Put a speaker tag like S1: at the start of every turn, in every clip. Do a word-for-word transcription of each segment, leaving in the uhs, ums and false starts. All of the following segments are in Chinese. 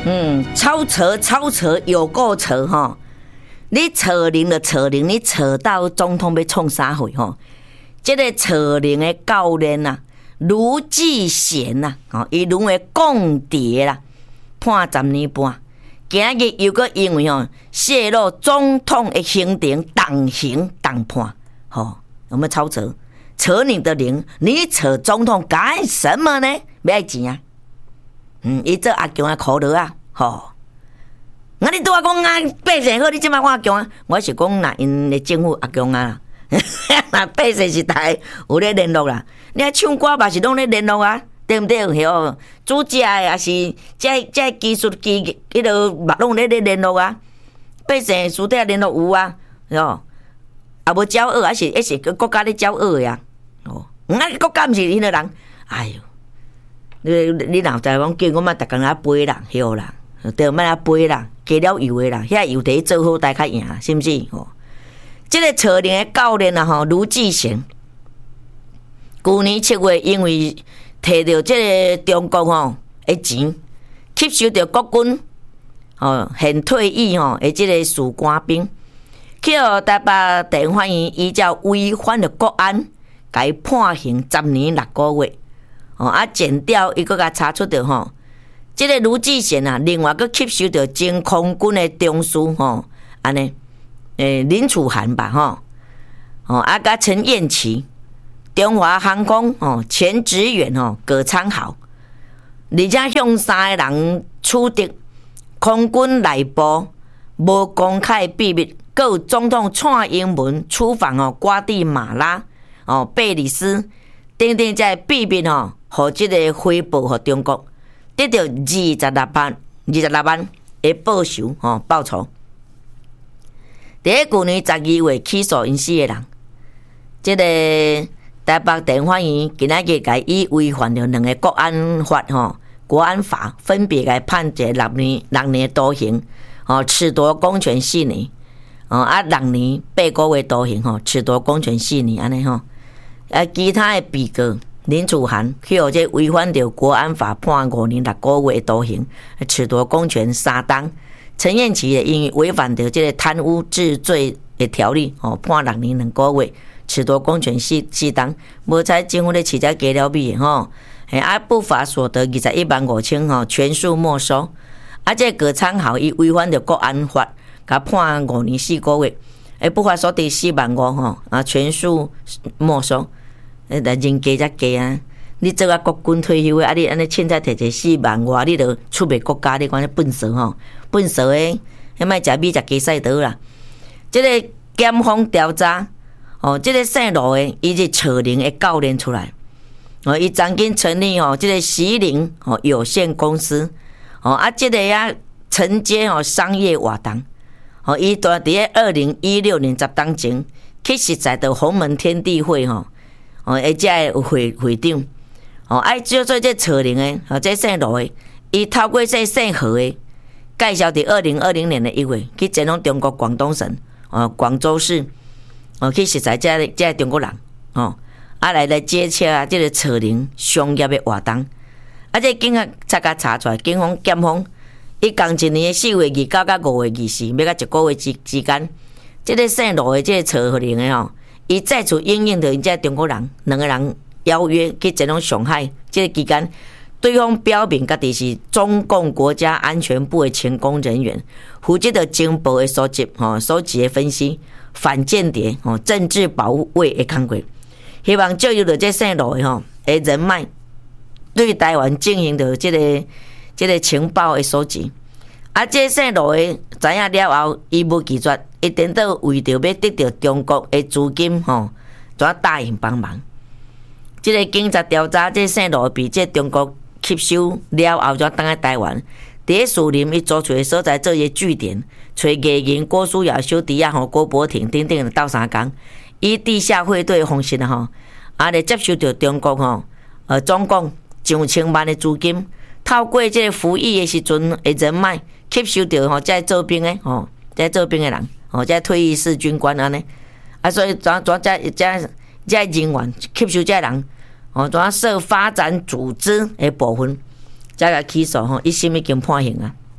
S1: 嗯，超扯超扯有够扯吼！你扯铃就扯铃，你扯到总统要创啥货吼？这个扯铃的教练啊，卢志贤呐，哦，伊沦为共谍啦，判十年半。今日又个因为吼泄露总统的行程，党刑党判，吼、哦，有没有超扯？扯你的铃，你扯总统干什么呢？要钱啊！嗯，伊做阿强的苦劳啊，吼、哦。我你拄我讲啊，百姓好，你即摆我阿强啊，我是讲那因的政府阿强啊，那百姓是大有咧联络啦。你啊唱歌嘛是拢咧联络啊，对毋对？吼，煮食的也是这这技术机，迄落嘛拢咧咧联络啊。百姓私底下联络有啊，吼，啊无骄傲，还是还是国家咧骄傲的啊。哦，我国家毋是迄个人，哎哟，你你若在讲叫我嘛，逐工来背啦，晓啦，对，莫来背啦。加了油的啦，遐油题做好大较赢，是毋是？吼、哦，这个扯铃的教练啊，吼，卢志贤，去年七月因为摕到这个中国吼的钱，吸收到国军哦现退役吼的这个士官兵，去互台北地方法院依照违反了国安，甲伊判刑十年六个月。哦，啊，检调伊搁甲查出着吼。这个卢志贤啊，另外佫吸收到真空军的中士吼，安尼，诶，林楚涵吧吼，哦，啊，甲陈燕琪，中华航空哦前职员吼葛昌豪，而且向三个人取得空军内部无公开秘密，佮有总统蔡英文出访哦瓜地马拉哦贝里斯等等在秘密吼，互即个回报互中国。得到二十六万、二十六万的报酬吼报酬。伫个去年十二月起诉因四个人，即、这个台北地方法院今仔日甲伊违反了两个国安法吼，国安法分别甲判一个六年六年徒刑，吼褫夺公权四年，哦啊六年八个月徒刑吼，褫夺公权四年安尼吼，啊其他的被告。林楚涵去互这违反着国安法判五年六个月徒刑，褫夺公权三档。陈燕琪也因为违反着这个贪污治罪的条例，哦判六年两个月，褫夺公权四四档。无采政府咧起价加了米吼，嘿啊不法所得二十一万五千吼，全数没收。啊这葛昌豪伊违反着国安法，甲判五年四个月，诶不法所得四万五吼，啊全数没收。诶，但人家才加啊！你做啊国军退休的，啊你安尼凊彩摕一四万外，你著出卖国家，你讲你笨蛇吼，笨蛇诶，迄莫食米食鸡屎刀啦！即、这个检方调查，哦，即、这个姓罗诶，伊是扯铃诶教练出来，哦，伊曾经成立哦，即、这个习铃哦有限公司，哦啊，即、这个啊承接哦商业活动，哦，伊伫咧二零一六年十当前，去实在的鸿门天地会吼。哦，而且有会会长，哦，爱就做这扯铃的，哦，这姓罗的，伊透过这姓何的，介绍伫二零二零年的一月去前往中国广东省，哦，广州市，哦，去实在这这中国人，哦，啊来来接洽啊，这个扯铃商业的活动，啊，这警察才甲查出来，警方检方，伊共一年的四月二九到五月二四，要到一个月之之间，这个姓罗的这个扯铃的吼。伊再次应应着因这中国人两个人邀约去前往上海，这个期间，对方表明家己是中共国家安全部的前工人员，负责着情报的收集、吼收集的分析、反间谍、吼政治保卫的工作，希望借由着这姓罗的吼的人脉，对台湾进行着这个这个情报的收集。啊，这姓罗的知影了后，伊无拒绝，一定到为着要得到中国的资金，吼，怎答应帮忙？这个警察调查，这姓罗被这中国吸收了后，怎当来台湾？伫咧树林伊租厝的所在做一个据点，找艺人郭书瑶、小弟啊、吼郭柏廷等等斗相共，以地下汇兑的方式啊，吼，啊来接收到中国吼，呃，总共上千万的资金。透过这个服役的时阵的人脉，吸收到吼，在做兵的吼，在做兵的人，吼，在退役式军官安尼，啊，所以怎怎在在在人员吸收这人，哦，怎设发展组织的部分，再来起诉吼，一审已经判刑啊，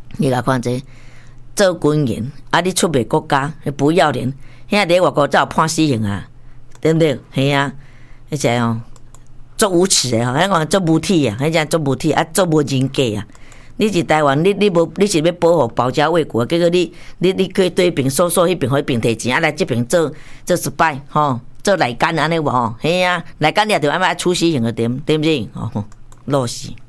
S1: 你来看这做军人，啊，你出卖国家，不要脸，现在伫外国才有判死刑啊，对不对？系啊，而且哦，足无耻的吼，迄个足无体啊，迄只足无体啊，足无人格啊。你是台湾，你你无你是要保护保家卫国，结果你你你去对边说说，迄边互边摕钱，啊来这边做做失败吼，做内奸安尼无吼，嘿啊，内奸你也着安排处死刑个点，对不对？哦，落死。